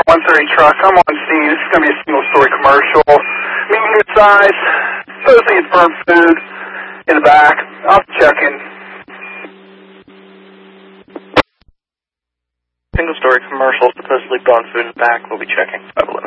130 truck. I'm on scene. This is going to be a single-story commercial. Medium good size. Supposedly it's burnt food in the back. I'll check in. Single-story commercial, supposedly burnt food in the back. We'll be checking. 511.